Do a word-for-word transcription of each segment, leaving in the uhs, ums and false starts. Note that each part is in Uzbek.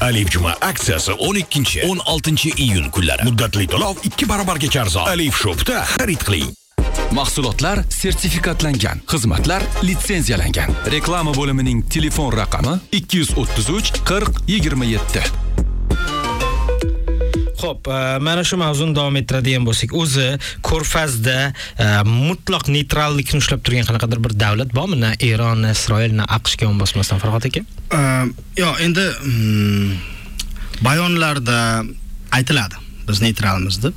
Alif Juma aksiyasi o'n ikkinchi o'n oltinchi iyun kunlari. Muddatli to'lov ikki barobargacha arzon. Alif Shop'da xarid qiling. Mahsulotlar sertifikatlangan, xizmatlar litsenziyalangan. Reklama bo'limining telefon raqami ikki yuz o'ttiz uch qirq yigirma yetti. Xo'p, mana shu mavzuni davom ettiradigan bo'lsak, o'zi Ko'rfazda mutlaq neytrallikni ushlab turgan qanaqadir bir davlat bormi? Na Eron, na Isroil, na AQShga yon bosmasdan Farhod aka? Yo, endi bayonlarda aytiladi, biz neytralmiz deb.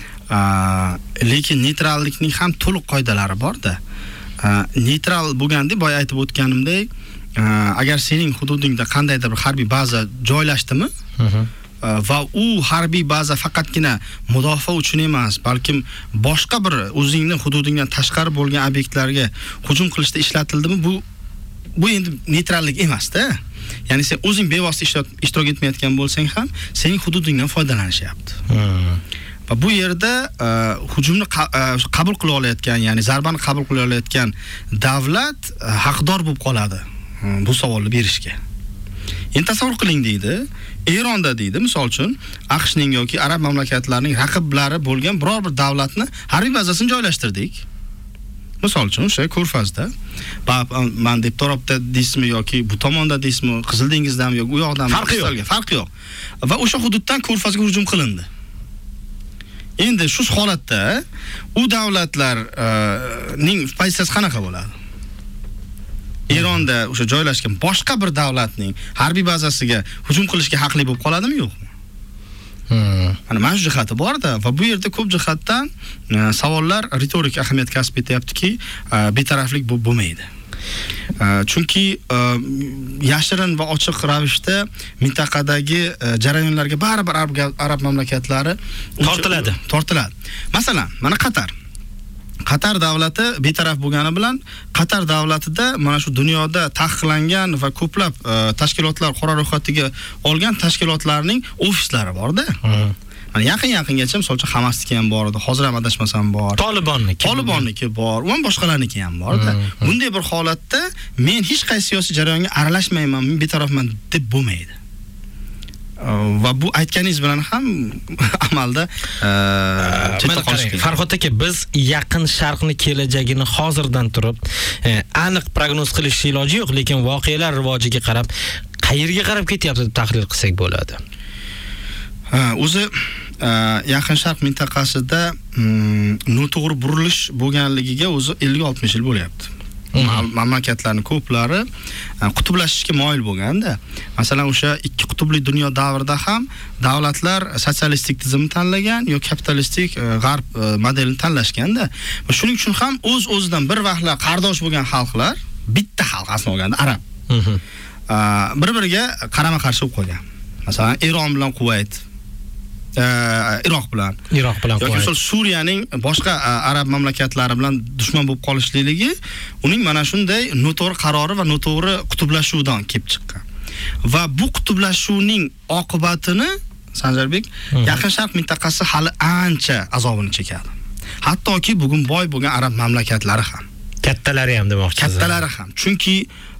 Lekin neytrallikning ham to'liq qoidalari bor-da. Neytral bo'lganda boya aytib o'tganimdek, agar sening hududingda qandaydir bir harbiy baza joylashdimi, va u harbiy baza faqatgina mudofaa uchun emas, balkim boshqa bir o'zingning hududingdan tashqari bo'lgan obyektlarga hujum qilishda ishlatildimi, bu bu endi neytrallik emas-da. Ya'ni sen o'zing bevosita ishtirok etmayotgan bo'lsang ham, sening hududingdan foydalanishyapti. Va bu yerda hujumni qabul qila olayotgan, ya'ni zarbani qabul qila olayotgan davlat haqdor bo'lib qoladi bu savolni berishga. Endi tasavvur qiling deydi, Eronda deydi, misol uchun AQShning yoki arab mamlakatlarining raqiblari bo'lgan biror bir davlatni harbiy bazasini joylashtirdik. Misol uchun o'sha Ko'rfazda, man deb tarafda deysizmi yoki bu tomonda deysizmi, Qizil dengizdami yoki u yoqdan farqi yo'q. Farqi yo'q. Va o'sha hududdan Ko'rfazga hujum qilindi. Endi shu holatda u davlatlarning pozitsiyasi qanaqa bo'ladi? Eronda o'sha joylashgan boshqa bir davlatning harbiy bazasiga hujum qilishga haqli bo'lib qoladimi, yo'qmi? Hmm. Mana mana shu jihati bor-da, va bu yerda ko'p jihatdan savollar ritorik ahamiyat kasb etyaptiki, betaraflik bo'lmaydi. Chunki yashirin va ochiq ravishda mintaqadagi jarayonlarga baribir arab mamlakatlari tortiladi, tortiladi. Masalan, mana Qatar Qatar davlati betaraf bo'lgani bilan Qatar davlatida mana shu dunyoda taqiqlangan va ko'plab tashkilotlar qora ro'yxatiga olgan tashkilotlarning ofislari bor-da. Mana yaqin-yaqingacha misolcha Hamasniki ham bor edi, hozir ham adashmasam bor. Tolibonniki, Tolibonniki bor, va boshqalarniki ham bor-da. Bunday bir holatda men hech qaysi siyosiy jarayonga aralashmayman, men betarafman deb bo'lmaydi. Va bu aytganingiz bilan ham amalda chetda qolish kerak. Farhod aka, biz yaqin sharqni kelajagini hozirdan turib aniq prognoz qilish iloji yo'q, lekin voqealar rivojiga qarab qayerga qarab ketyapti deb tahlil qilsak bo'ladi. O'zi yaqin sharq mintaqasida noto'g'ri burilish bo'lganligiga o'zi ellik oltmish yil bo'lyapti. Mamlakatlarning ko'plari qutublashishga moyil bo'lganda, masalan o'sha ikki qutbli dunyo davrida ham davlatlar sotsialistik tizimni tanlagan yoki kapitalistik g'arb modelini tanlashganda, va shuning uchun ham o'z-o'zidan bir vaqtlar qardosh bo'lgan xalqlar, bitta xalq aslida olganda arab, bir-biriga qarama-qarshi bo'lib qolgan. Masalan, Eron bilan Kuvayt, Iroq bilan Iroq bilan yoki sol Suriyaning boshqa arab mamlakatlari bilan dushman bo'lib qolishligi uning mana shunday noto'g'ri qarori va noto'g'ri qutublashuvdan kelib chiqqan. Va bu qutublashuvning oqibatini Sanjarbek yaqin sharq mintaqasi hali ancha azobini chekadi. Hattoki bugun boy bo'lgan arab mamlakatlari ham, kattalari ham demoqchisiz. Kattalari ham. Chunki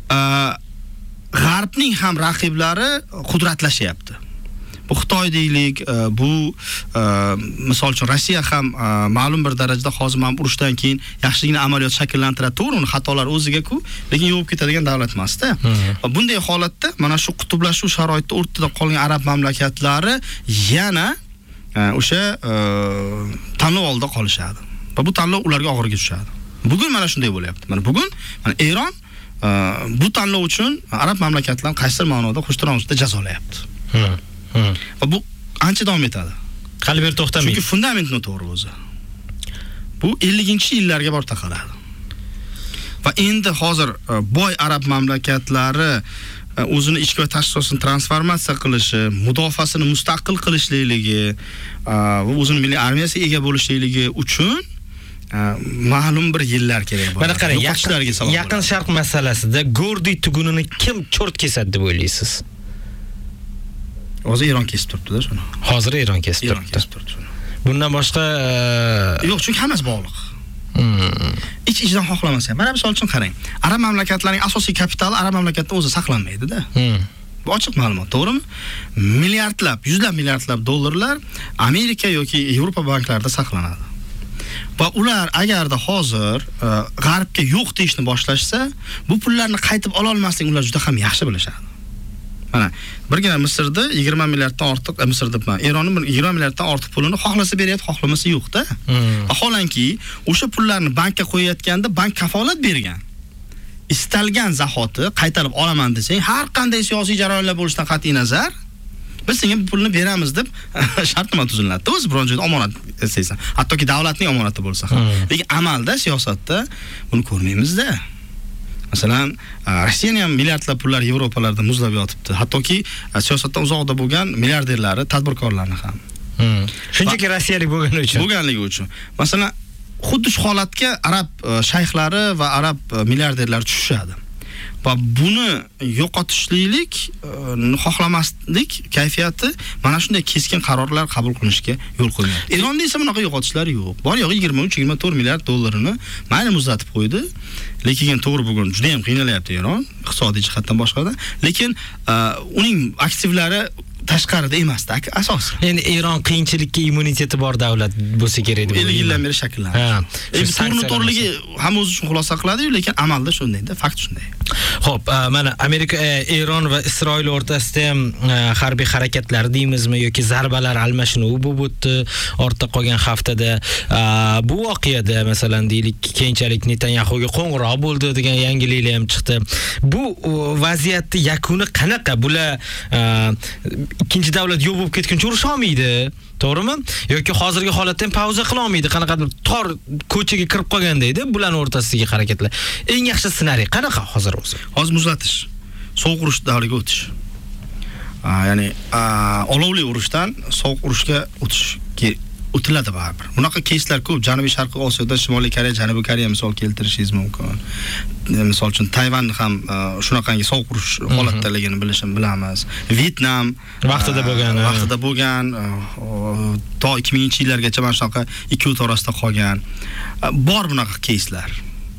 g'arbning ham raqiblari qudratlashyapti. Bu Xitoy deylik, bu misol uchun Rossiya ham ma'lum bir darajada hozir ham urushdan keyin yaxshigina amaliyot shakllantiradi. To'g'ri, uni xatolar o'ziga-ku, lekin yovib ketadigan davlat emas-da. Va bunday holatda mana shu qutblashuv sharoitida o'rtada qolgan arab mamlakatlari yana o'sha tanlov oldida qolishadi. Va bu tanlov ularga og'irga tushadi. Bugun mana shunday bo'lyapti. Mana bugun mana Eron bu tanlov uchun arab mamlakatlarini qaysi ma'noda qo'shtirong'ida jazolayapti. Va bu ancha davom etadi. Hali bir to'xtamaydi. Chunki fundament noto'g'ri o'zi. Bu ellinchi yillarga borib taqaladi. Va endi hozir boy arab mamlakatlari o'zini ichki va tashqi siyosatini transformatsiya qilishi, mudofaasini mustaqil qilishligi va o'zining milliy armiyasiga ega bo'lishligi uchun ma'lum bir yillar kerak bo'ladi. Mana qarang, yaqin sharq masalasida Gordiy tugunini kim cho'rt kesadi deb o'ylaysiz? Hozir Eron kesib turibdi-da shuni. Hozir Eron kesib turibdi. Bundan boshqa yo'q, chunki hammasi bog'liq. Ich-ichdan xohlamasa ham. Mana misol uchun qarang. Arab mamlakatlarining asosiy kapitali arab mamlakatida o'zi saqlanmaydi-da. Bu ochiq ma'lumot, to'g'rimi? Milliardlab, yuzlab milliardlab dollarlar Amerika yoki Yevropa banklarida saqlanadi. Va ular agarda hozir g'arbga yo'q deyishni boshlashsa, bu pullarni qaytib ola olmasligini ular juda ham yaxshi bilishadi. Mana birgina Misrda yigirma milliarddan ortiq, Misrda emas, Eronning yigirma milliarddan ortiq pulini xohlasa beryapti, xohlamasa yo'q-da. Vaholanki, o'sha pullarni bankka qo'yayotganda bank kafolat bergan. Istalgan zahoti qaytarib olaman desang, har qanday siyosiy jarayonlar bo'lishidan qat'iy nazar, biz senga bu pulni beramiz deb shartnoma tuziladi. O'zi biron joyda omonat istaysan, hattoki davlatning omonati bo'lsa ham. Lekin amalda, siyosatda buni ko'rmaymiz-da. Masalan, Rossiyaning ham milliardlab pullar Yevropalarda muzlab yotibdi. Hattoki siyosatdan uzoqda bo'lgan milliarderlari, tadbirkorlarni ham. Shunchaki rossiyalik bo'lgani uchun. Bo'lganligi uchun. Masalan, xuddi shu holatga arab shayxlari va arab milliarderlar tushishadi. Va buni yo'qotishlik, xohlamaslik kayfiyati mana shunday keskin qarorlar qabul qilinishga yo'l qo'yadi. Eronda esa bunaqa yo'qotishlar yo'q. Bor yo'g'i yigirma uch yigirma to'rt milliard dollarini mayli muzlatib qo'ydi. Lekin to'g'ri bugun juda ham qiynalyapti Eron iqtisodiy jihatdan boshqada. Lekin uning aktivlari tashqarida emasdi, asosan. Endi Eron qiyinchilikka immuniteti bor davlat bo'lsa kerak deb ellik yildan beri shakllandi. Ha, endi to'g'ri to'g'riligi ham o'zi uchun xulosa qiladi-yu, lekin amalda shundayda, fakt shunday. Xo'p, mana Amerika, Eron va Isroil o'rtasida ham harbiy harakatlar deymizmi yoki zarbalar almashinuvi bo'lib o'tdi ortda qolgan haftada. Bu voqeada masalan deylik, keyinchalik Netanyahuga qo'ng'iroq bo'ldi degan yangiliklar ham chiqdi. Bu vaziyatning yakuni qanaqa? Bular ikkinchi davlat yo'q bo'lib ketguncha urusha olmaydi, to'g'rimi? Yoki hozirgi holatda ham pauza qila olmaydi, qanaqadir tor ko'chaga kirib qolganda edi bularning o'rtasidagi harakatlar. Eng yaxshi ssenariy qanaqa hozir o'zi? Hozir muzlatish, sovuq urush davriga o'tish. Ya'ni olovli urushdan sovuq urushga o'tish o'tiladi baribir. Bunaqa keyslar ko'p. Janubiy Sharqiy Osiyoda Shimoliy Koreya, Janubiy Koreya misol keltirishingiz mumkin. Misol uchun Tayvan ham shunaqangi sovuq urush holatdaligini bilishim bilamiz. Vyetnam vaqtida bo'lgan, vaqtida bo'lgan, to ikki minginchi yillargacha mana shunaqa ikki o't orasida qolgan. Bor bunaqa keyslar.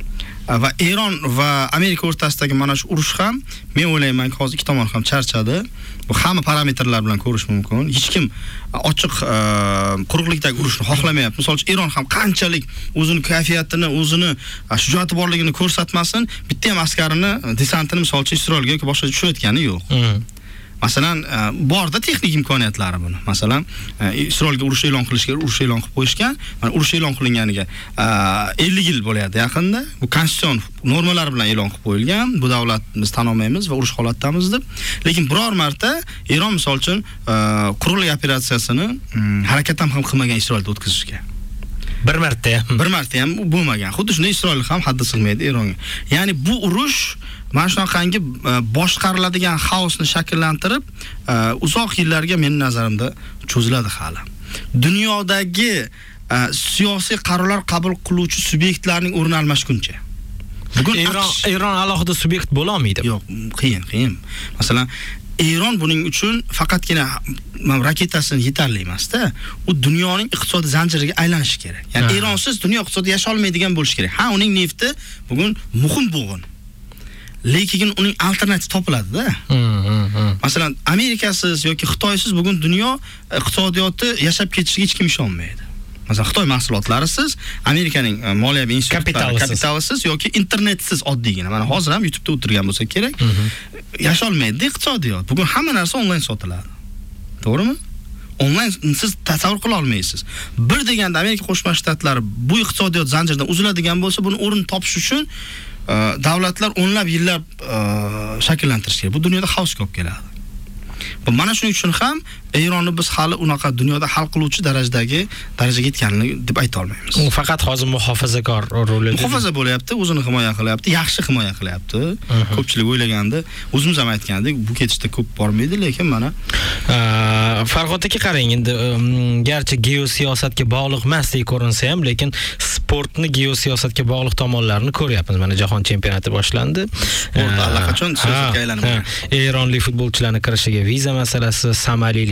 Va Eron va Amerika o'rtasidagi mana shu urush ham men o'ylaymanki hozir ikki tomon ham charchadi. Bu hamma parametrlar bilan ko'rish mumkin. Hech kim ochiq quruqlikdagi urushni xohlamayapti. Misol uchun Eron ham qanchalik o'zining kayfiyatini, o'zini shujoati borligini ko'rsatmasin, bitta ham askarini, desantini misol uchun Isroilga yoki boshqa tushayotgani yo'q. Masalan, borda texnik imkoniyatlari buni. Masalan, Isroilga urush e'lon qilishga urush e'lon qilib qo'yishgan. Mana urush e'lon qilinganiga ellik yil bo'ladi yaqinda. Bu konstitutsion normalar bilan e'lon qilib qo'yilgan. Bu davlat biz tan olmaymiz va urush holatdamiz deb. Lekin biror marta Eron misol uchun qurolli operatsiyasini harakatdan ham qilmagan Isroilda o'tkazishga. Bir marta ham, bir marta ham bo'lmagan. Xuddi shunday Isroil ham haddi sig'maydi Eronga. Ya'ni bu urush mana shunaqangi boshqariladigan xaosni shakllantirib, uzoq yillarga mening nazarimda cho'ziladi hali. Dunyodagi siyosiy qarorlar qabul qiluvchi subyektlarning o'rni almashguncha. Bugun Eron Eron alohida subyekt bo'la olmaydi. Yo'q, qiyin, qiyin. Masalan, Eron buning uchun faqatgina raketasini yetarli emas-da. U dunyoning iqtisodiy zanjiriga aylanishi kerak. Ya'ni Eronsiz dunyo iqtisodi yasha olmaydigan bo'lishi kerak. Ha, uning nefti bugun muhim bo'g'in. Lekin uning alternativi topiladi-da. Masalan, Amerikasiz yoki Xitoysiz bugun dunyo iqtisodiyoti yashab ketishiga hech kim ishonmaydi. Masalan, Xitoy mahsulotlarisiz, Amerikaning moliyaviy institutlari kapitalisiz yoki internetsiz oddiygina. Mana hozir ham YouTube'da o'tirgan bo'lsa kerak, yasha olmaydi iqtisodiyot. Bugun hamma narsa onlayn sotiladi. To'g'rimi? Onlayn siz tasavvur qila olmaysiz. Bir deganda Amerika Qo'shma Shtatlari bu iqtisodiyot zanjiridan uziladigan bo'lsa, buni o'rin topish uchun davlatlar o'nlab yillab shakllantirish kerak. Bu dunyoda xaos ko'p keladi. Va mana shuning uchun ham Eronni biz hali unaqa dunyoda hal qiluvchi darajadagi darajaga yetganini deb ayta olmaymiz. U faqat hozir muhofazakor rolida. Muhofaza bo'lyapti, o'zini himoya qilyapti, yaxshi himoya qilyapti. Ko'pchilik o'ylaganda, o'zimiz ham aytgandik, bu ketishda ko'p bormaydi, lekin mana Farhod aka qarang, endi garchi geosiyosatga bog'liq emas deb ko'rinsa ham, lekin sportni geosiyosatga bog'liq tomonlarini ko'ryapmiz. Mana jahon chempionati boshlandi. Sport allaqachon siyosatga aylanib. Eronlik futbolchilarning kirishiga viza masalasi, Somalilik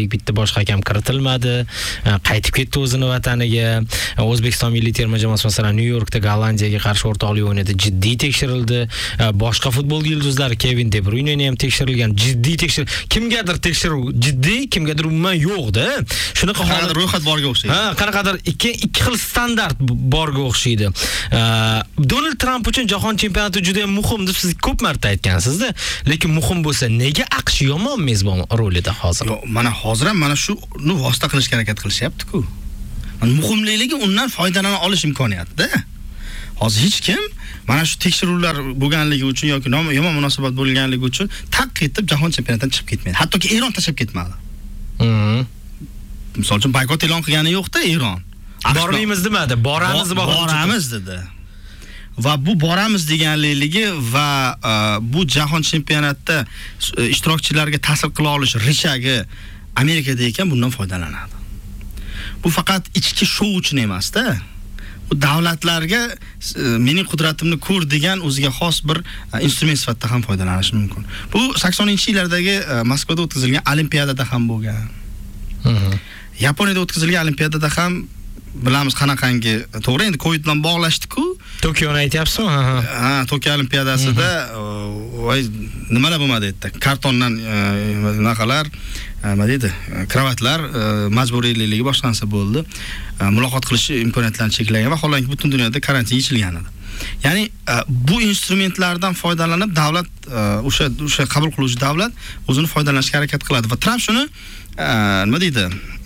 o'zbekistonlik bitta bosh hakam kiritilmadi, qaytib ketdi o'zini vataniga. O'zbekiston milliy terma jamoasi masalan Nyu-Yorkda Gollandiyaga qarshi o'rtoqlik o'ynadi, jiddiy tekshirildi. Boshqa futbol yulduzlari Kevin De Bruyne ham tekshirilgan, jiddiy tekshir. Kimgadir tekshiruv jiddiy, kimgadir umuman yo'q-da. Shunaqa holat ro'yxat borga o'xshaydi. Ha, qanaqadir ikki ikki xil standart borga o'xshaydi. Donald Trump uchun jahon chempionati juda ham muhim deb siz ko'p marta aytgansiz-da. Lekin muhim bo'lsa, nega AQSh yomon mezbon rolida hozir? Yo'q, mana hozir ham mana shuni vosita qilishga harakat qilishyapti-ku. Mana muhimligi undan foydalana olish imkoniyati-da. Hozir hech kim mana shu tekshiruvlar bo'lganligi uchun yoki yomon munosabat bo'lganligi uchun taq etib jahon chempionatidan chiqib ketmaydi. Hattoki Eron tashlab ketmadi. Mhm. Misol uchun boykot e'lon qilgani yo'q-da Eron. Bormaymiz demadi, boramiz boramiz dedi. Va bu boramiz deganligi va bu jahon chempionatida ishtirokchilarga ta'sir qila olish rishagi Amerikada ekan bundan foydalanadi. Bu faqat ichki shou uchun emas-da. Bu davlatlarga mening qudratimni ko'r degan o'ziga xos bir instrument sifatida ham foydalanishi mumkin. Bu saksoninchi yillardagi Moskvada o'tkazilgan olimpiadada ham bo'lgan. Yaponiyada o'tkazilgan olimpiadada ham bilamiz qanaqangi, to'g'ri endi Covid bilan bog'lashdi-ku. Tokioni aytyapsizmi? Ha, ha, Tokio olimpiadasida voy nimalar bo'lmadi endi. Kartondan naqalar, nima deydi, kravatlar majburiyligi boshlansa bo'ldi. Muloqot qilish imkoniyatlarini cheklagan va xolanki butun dunyoda karantin yechilgan edi. Ya'ni bu instrumentlardan foydalanib davlat o'sha o'sha qabul qiluvchi davlat o'zini foydalanishga harakat qiladi va Trump shuni nima deydi?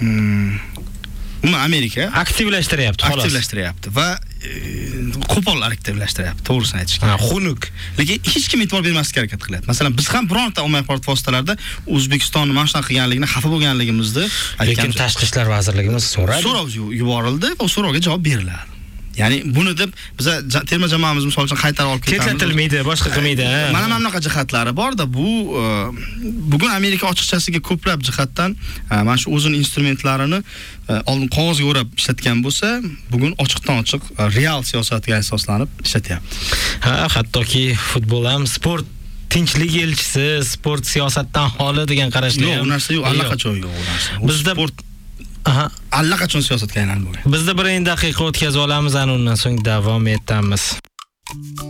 Uni Amerika aktivlashtiryapti, xolos. Aktivlashtiryapti va qo'pol aktivlashtiryapti, to'g'risini aytishga. Ha, xunuk. Lekin hech kim e'tibor bermaslikka harakat qilyapti. Masalan, biz ham bironta ommaviy axborot vositalarida O'zbekistonni mana shunaqa qilganligini, xafa bo'lganligimizni aytganmiz. Lekin Tashqi ishlar vazirligimiz so'radi. So'rov yuborildi va so'rovga javob beriladi. Ya'ni buni deb biz terma jamoamiz misol uchun qaytarib olib ketamiz. Ketlatilmaydi, boshqa qilmaydi. Mana mana bunaqa jihatlari bor-da, bu bugun Amerika ochiqchasiga ko'plab jihatdan mana shu o'zining instrumentlarini oldin qog'ozga o'rab ishlatgan bo'lsa, bugun ochiqdan ochiq real siyosatga asoslanib ishlatyapti. Ha, hattoki futbol ham sport tinchlik elchisi, sport siyosatdan xoli degan qarashlar ham. Yo'q, u narsa yo'q, allaqachon yo'q u narsa. Bizda sport Aha, allaqachon siyosatga aylanib bo'lgan. Bizda bir daqiqa o'tkazib olamiz, ana undan so'ng davom etamiz.